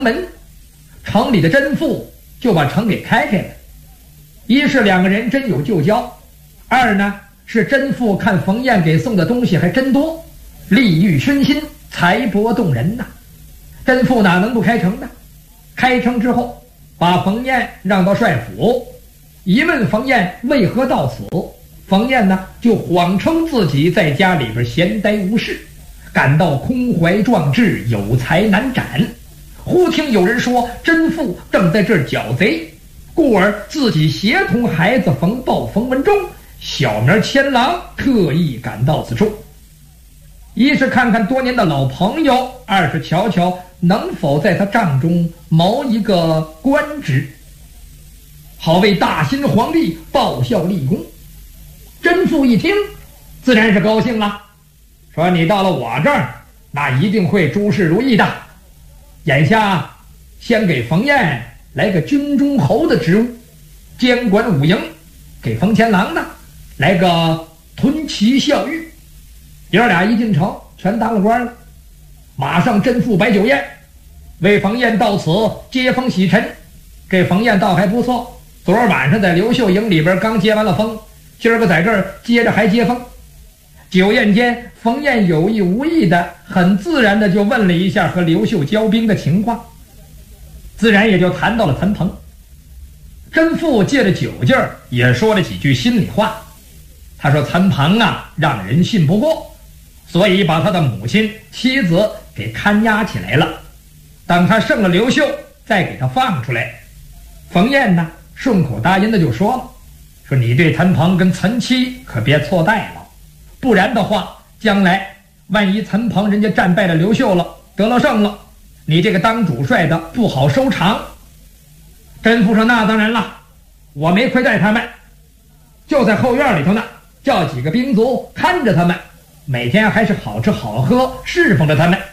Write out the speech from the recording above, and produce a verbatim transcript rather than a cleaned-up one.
门，城里的甄父就把城给开开了。一是两个人真有旧交，二呢是甄父看冯燕给送的东西还真多，利欲熏心，财帛动人呐。甄父哪能不开城呢？开城之后，把冯燕让到帅府，一问冯燕为何到此，冯燕呢就谎称自己在家里边闲呆无事，感到空怀壮志，有才难展。忽听有人说甄父正在这儿剿贼，故而自己协同孩子冯豹、冯文忠，小名千郎，特意赶到此处。一是看看多年的老朋友，二是瞧瞧能否在他帐中谋一个官职，好为大新皇帝报效立功。甄父一听自然是高兴了，说你到了我这儿，那一定会诸事如意的。眼下先给冯燕来个军中侯的职务，监管五营；给冯千郎呢来个屯骑校尉。爷俩一进城全当了官了，马上甄父摆酒宴，为冯燕到此接风洗尘。这冯燕倒还不错，昨儿晚上在刘秀营里边刚接完了风，今儿个在这儿接着还接风。酒宴间，冯燕有意无意的很自然的就问了一下和刘秀交兵的情况，自然也就谈到了陈鹏。甄父借着酒劲儿也说了几句心里话，他说陈鹏啊让人信不过，所以把他的母亲妻子给看押起来了，等他胜了刘秀再给他放出来。冯燕呢顺口答应的就说了，说你对陈鹏跟陈妻可别错待了，不然的话将来万一陈鹏人家战败了刘秀了，得了胜了，你这个当主帅的不好收场。甄父说那当然了，我没亏待他们，就在后院里头呢，叫几个兵卒看着他们，每天还是好吃好喝侍奉着他们。